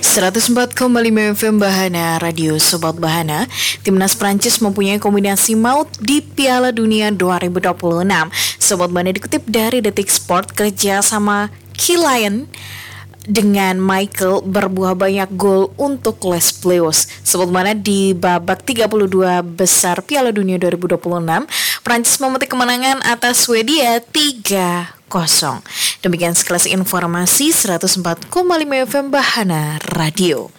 104,5 FM Bahana Radio Sobat Bahana. Timnas Prancis mempunyai kombinasi maut di Piala Dunia 2026. Sobat Bahana dikutip dari Detik Sport, kerja sama Kylian dengan Michael berbuah banyak gol untuk Les Bleus. Sobat Bahana, di babak 32 besar Piala Dunia 2026, Prancis memetik kemenangan atas Swedia 3-0. Demikian sekelas informasi 104,5 FM Bahana Radio.